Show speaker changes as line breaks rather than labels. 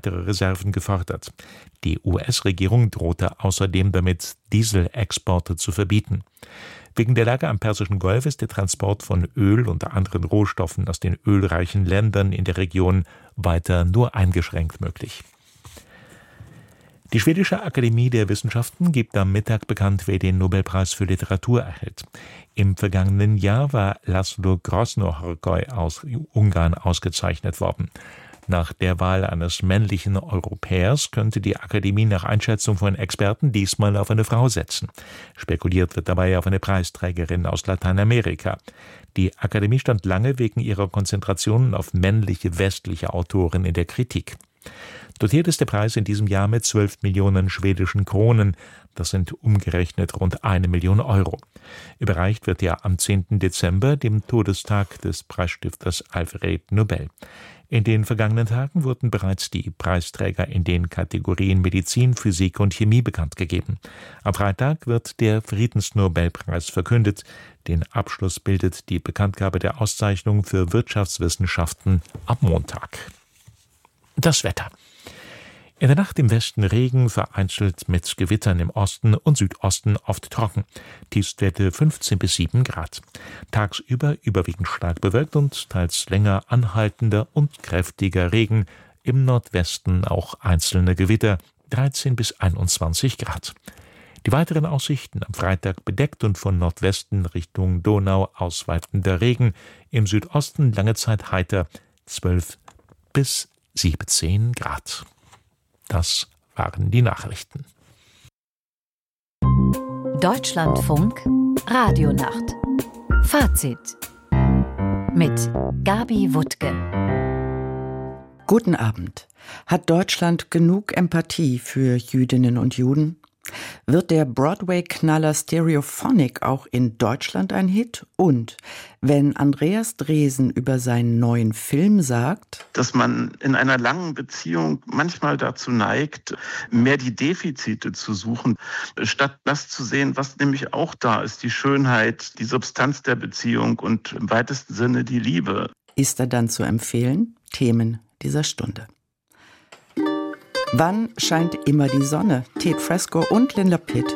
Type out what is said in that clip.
weitere Reserven gefordert. Die US-Regierung drohte außerdem damit, Dieselexporte zu verbieten. Wegen der Lage am Persischen Golf ist der Transport von Öl und anderen Rohstoffen aus den ölreichen Ländern in der Region weiter nur eingeschränkt möglich. Die Schwedische Akademie der Wissenschaften gibt am Mittag bekannt, wer den Nobelpreis für Literatur erhält. Im vergangenen Jahr war László Krasznahorkai aus Ungarn ausgezeichnet worden. Nach der Wahl eines männlichen Europäers könnte die Akademie nach Einschätzung von Experten diesmal auf eine Frau setzen. Spekuliert wird dabei auf eine Preisträgerin aus Lateinamerika. Die Akademie stand lange wegen ihrer Konzentration auf männliche westliche Autoren in der Kritik. Dotiert ist der Preis in diesem Jahr mit 12 Millionen schwedischen Kronen. Das sind umgerechnet rund 1 Million Euro. Überreicht wird er am 10. Dezember, dem Todestag des Preisstifters Alfred Nobel. In den vergangenen Tagen wurden bereits die Preisträger in den Kategorien Medizin, Physik und Chemie bekannt gegeben. Am Freitag wird der Friedensnobelpreis verkündet. Den Abschluss bildet die Bekanntgabe der Auszeichnung für Wirtschaftswissenschaften am Montag. Das Wetter. In der Nacht im Westen Regen, vereinzelt mit Gewittern im Osten und Südosten oft trocken. Tiefstwerte 15 bis 7 Grad. Tagsüber überwiegend stark bewölkt und teils länger anhaltender und kräftiger Regen. Im Nordwesten auch einzelne Gewitter, 13 bis 21 Grad. Die weiteren Aussichten: am Freitag bedeckt und von Nordwesten Richtung Donau ausweitender Regen. Im Südosten lange Zeit heiter, 12 bis 17 Grad. Das waren die Nachrichten.
Deutschlandfunk Radionacht. Fazit mit Gabi Wuttke.
Guten Abend. Hat Deutschland genug Empathie für Jüdinnen und Juden? Wird der Broadway-Knaller Stereophonic auch in Deutschland ein Hit? Und wenn Andreas Dresen über seinen neuen Film sagt,
dass man in einer langen Beziehung manchmal dazu neigt, mehr die Defizite zu suchen, statt das zu sehen, was nämlich auch da ist, die Schönheit, die Substanz der Beziehung und im weitesten Sinne die Liebe.
Ist er dann zu empfehlen? Themen dieser Stunde. Wann scheint immer die Sonne? Tate Fresco und Linda Pitt